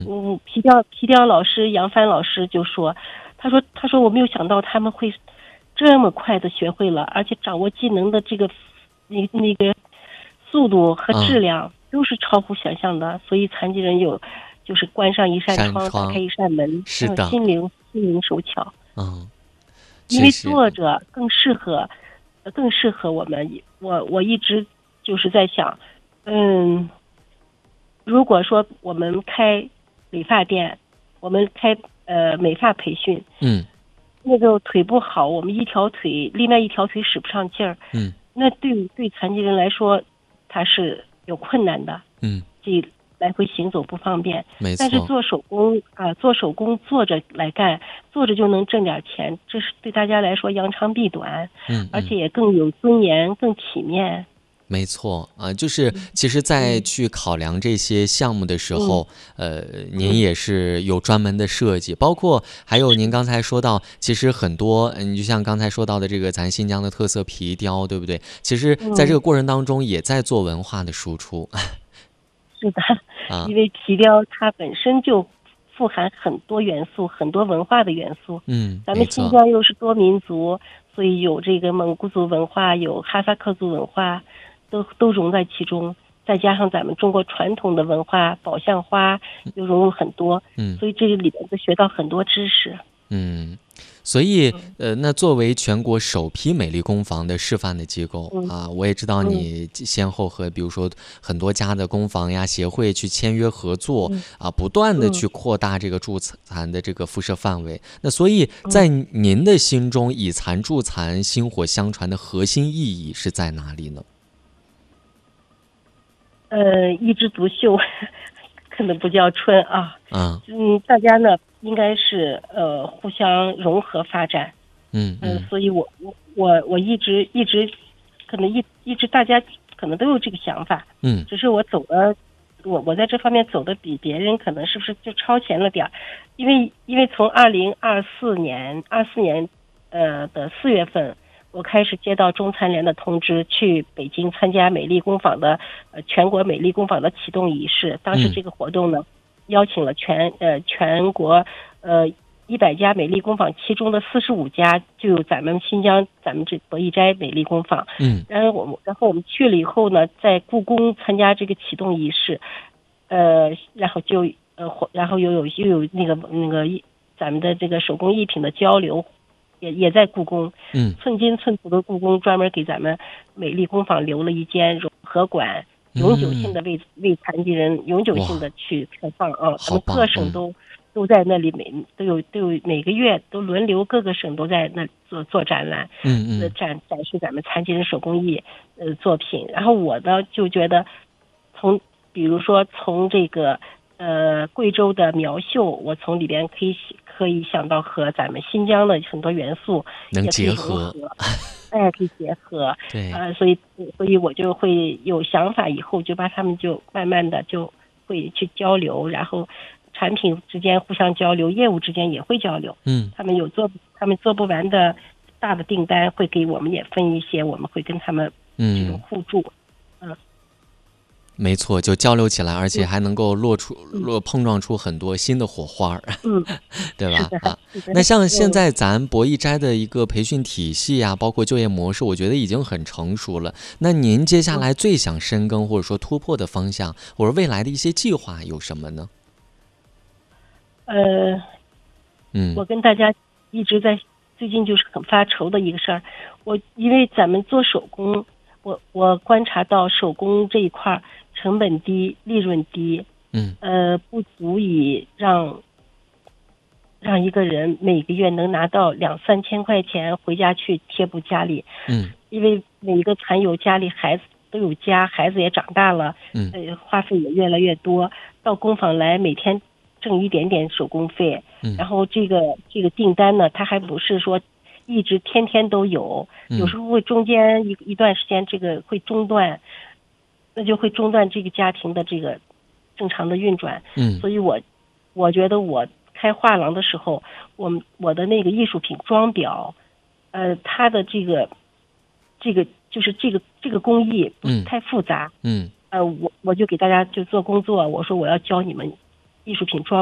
皮雕老师杨帆老师就说，他说我没有想到他们会这么快的学会了，而且掌握技能的这个那个速度和质量都是超乎想象的，所以残疾人就是关上一扇窗，打开一扇门， 是的， 心灵手巧。因为作者更适合我们。我一直就是在想，如果说我们开理发店，我们开美发培训，那个腿不好，我们另外一条腿使不上劲儿，那对残疾人来说，他是有困难的，这来回行走不方便。 没错。 但是做手工坐着来干，坐着就能挣点钱，这是对大家来说扬长避短，而且也更有尊严，更体面。 没错就是其实在去考量这些项目的时候，您也是有专门的设计，包括还有您刚才说到，其实很多你就像刚才说到的这个咱新疆的特色皮雕，对不对？其实在这个过程当中也在做文化的输出。 是的，因为皮雕它本身就富含很多元素，很多文化的元素。咱们新疆又是多民族，所以有这个蒙古族文化，有哈萨克族文化，都融在其中。再加上咱们中国传统的文化，宝相花又融入很多，所以这里边就学到很多知识。 所以那作为全国首批美丽工坊的示范的机构我也知道你先后和比如说很多家的工坊呀协会去签约合作不断的去扩大这个助残的这个辐射范围。那所以在您的心中，以残助残薪火相传的核心意义是在哪里呢？ 一枝独秀可能不叫春大家呢应该是互相融合发展。所以我一直可能一直大家可能都有这个想法。只是我在这方面走的比别人可能是不是就超前了点儿？因为从2024年的4月份，我开始接到中残联的通知，去北京参加美丽工坊的全国美丽工坊的启动仪式。当时这个活动呢，邀请了全国100家美丽工坊，其中的45家就有咱们新疆咱们这博弈斋美丽工坊。然后我们去了以后呢，在故宫参加这个启动仪式，然后又有那个咱们的这个手工艺品的交流。也在故宫，寸金寸土的故宫专门给咱们美丽工坊留了一间融合馆，永久性的为残疾人永久性的去开放咱们各省都在那里都有每个月都轮流各个省都在那做展览，展示咱们残疾人手工艺作品。然后我呢就觉得比如说从这个贵州的苗绣，我从里边可以想到和咱们新疆的很多元素能结合， 可以结合。 对， 所以我就会有想法，以后就把他们就慢慢的就会去交流，然后产品之间互相交流，业务之间也会交流。他们做不完的大的订单会给我们也分一些，我们会跟他们这种互助。 没错，就交流起来，而且还能够碰撞出很多新的火花，对吧？那像现在咱博弈斋的一个培训体系包括就业模式，我觉得已经很成熟了。那您接下来最想深耕或者说突破的方向，或者未来的一些计划有什么呢？ 我跟大家一直在最近就是很发愁的一个事儿，因为咱们做手工，我观察到手工这一块成本低，利润低，不足以让一个人每个月能拿到2-3千块钱回家去贴补家里。因为每一个残友家里孩子都有家，孩子也长大了，花费也越来越多，到工坊来每天挣一点点手工费，然后这个订单呢，它还不是说一直天天都有，有时候会中间一段时间这个会中断，那就会中断这个家庭的这个正常的运转。所以我觉得我开画廊的时候，我的那个艺术品装裱，它的这个就是这个工艺不太复杂。我就给大家就做工作，我说我要教你们艺术品装。